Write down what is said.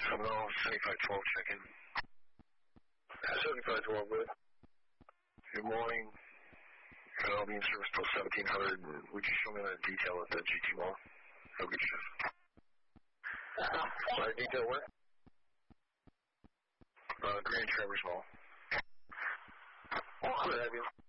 Seminole, 7512, check-in. 7512, good. Good morning. I'll be in service till 1700. Would you show me the detail at the GT Mall? Have a good shift. Sorry, detail where? Grand Traverse Mall. Where have you?